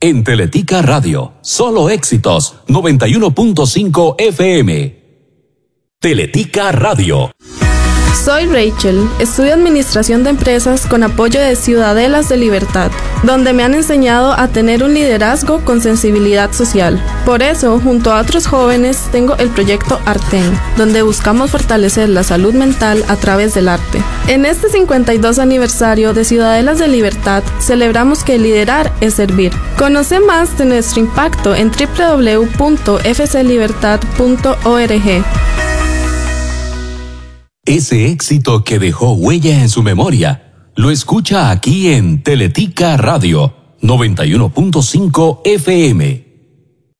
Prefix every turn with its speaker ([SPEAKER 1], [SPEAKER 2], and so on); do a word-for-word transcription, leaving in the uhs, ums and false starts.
[SPEAKER 1] En Teletica Radio, solo éxitos, noventa y uno punto cinco F M. Teletica Radio.
[SPEAKER 2] Soy Rachel, estudio Administración de Empresas con apoyo de Ciudadelas de Libertad, donde me han enseñado a tener un liderazgo con sensibilidad social. Por eso, junto a otros jóvenes, tengo el proyecto Arten, donde buscamos fortalecer la salud mental a través del arte. En este cincuenta y dos aniversario de Ciudadelas de Libertad, celebramos que liderar es servir. Conoce más de nuestro impacto en doble u doble u doble u punto f c libertad punto org.
[SPEAKER 1] Ese éxito que dejó huella en su memoria, lo escucha aquí en Teletica Radio, noventa y uno punto cinco F M.